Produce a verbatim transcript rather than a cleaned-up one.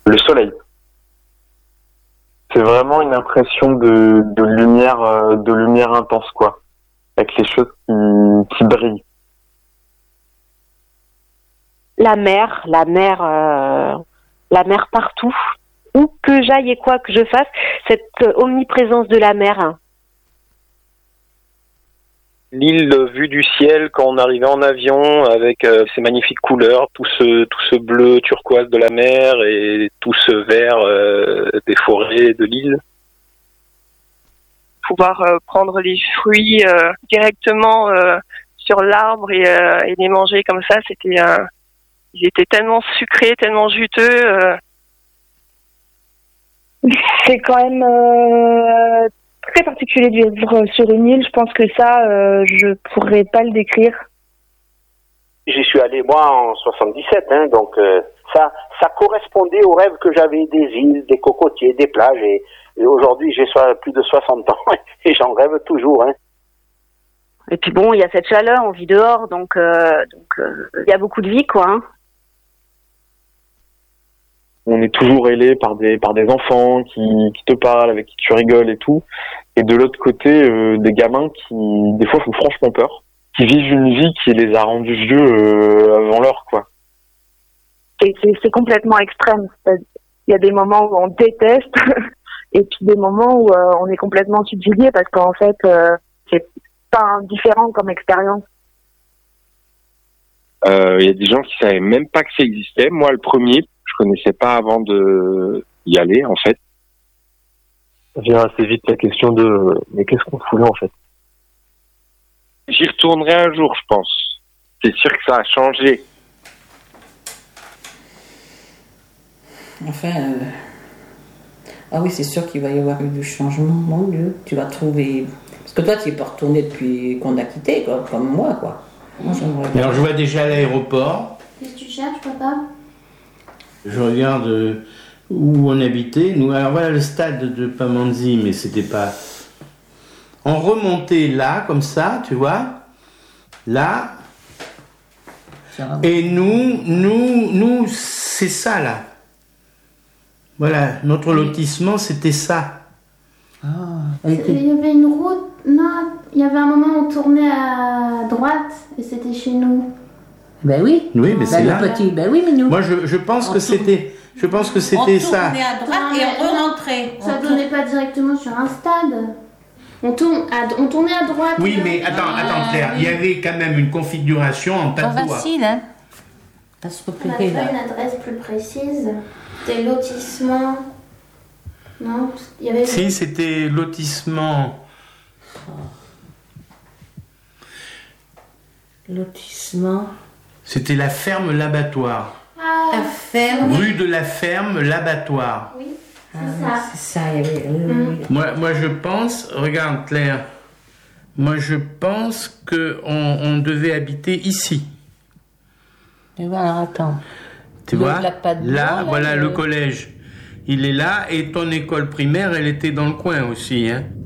Le soleil. C'est vraiment une impression de, de lumière, euh, de lumière intense, quoi. Avec les choses qui, qui brillent. La mer, la mer, euh, la mer partout. Où que j'aille et quoi que je fasse, cette omniprésence de la mer. L'île vue du ciel quand on arrivait en avion avec euh, ces magnifiques couleurs, tout ce tout ce bleu turquoise de la mer et tout ce vert euh, des forêts de l'île. Pouvoir euh, prendre les fruits euh, directement euh, sur l'arbre et, euh, et les manger comme ça, c'était euh, ils étaient tellement sucrés, tellement juteux. Euh. C'est quand même euh, très particulier de vivre sur une île. Je pense que ça, euh, je pourrais pas le décrire. J'y suis allé moi en soixante-dix-sept, hein, donc euh, ça, ça correspondait au rêve que j'avais des îles, des cocotiers, des plages. Et, et aujourd'hui, j'ai so- plus de soixante ans et j'en rêve toujours. Hein. Et puis bon, il y a cette chaleur, on vit dehors, donc euh, donc euh, il y a beaucoup de vie, quoi. Hein. On est toujours ailé par des par des enfants qui, qui te parlent, avec qui tu rigoles et tout. Et de l'autre côté, euh, des gamins qui, des fois, font franchement peur, qui vivent une vie qui les a rendus vieux euh, avant l'heure, quoi. Et c'est, c'est complètement extrême. Il y a des moments où on déteste et puis des moments où euh, on est complètement subjugué parce qu'en fait, euh, c'est pas différent comme expérience. Il euh, y a des gens qui savaient même pas que ça existait. Moi, le premier, je connaissais pas avant de y aller, en fait. Ça vient assez vite la question de mais qu'est-ce qu'on fout là, en fait? J'y retournerai un jour, je pense. C'est sûr que ça a changé. Enfin, euh... ah oui, c'est sûr qu'il va y avoir eu du changement, mon Dieu. Tu vas trouver... Parce que toi, tu n'es pas retourné depuis qu'on a quitté, quoi, comme moi, quoi. Moi, j'aimerais bien. Alors, je vois déjà à l'aéroport. Qu'est-ce que tu cherches, papa? Je regarde euh, où on habitait. Nous, alors voilà le stade de Pamandzi, mais c'était pas... On remontait là, comme ça, tu vois, là. Et nous, nous, nous, c'est ça, là. Voilà, notre lotissement, c'était ça. Ah, Il y avait une route, non, il y avait un moment où on tournait à droite et c'était chez nous. Ben oui. Oui, mais c'est ben là. Le petit, ben oui, mais nous. Moi, je, je pense on que tourne... c'était, je pense que c'était ça. On tournait à droite non, et on rentrait. Ça ne donnait pas directement sur un stade. On, tourne à, on tournait à droite. Oui, mais attends, ah, attends, Claire, oui. Il y avait quand même une configuration en tas de bois. Facile, hein. Ça se on n'a pas une adresse plus précise. C'était lotissement. Non, il y avait. Si, c'était lotissement. Lotissement. C'était la ferme l'abattoir. Ah, la ferme. Rue de la ferme l'abattoir. Oui, c'est ah, ça. C'est ça, il y avait. Mmh. Moi, moi, je pense, regarde Claire, moi je pense que on, on devait habiter ici. Et voilà, attends. Tu le, vois, là, là, voilà le... le collège. Il est là et ton école primaire, elle était dans le coin aussi, hein.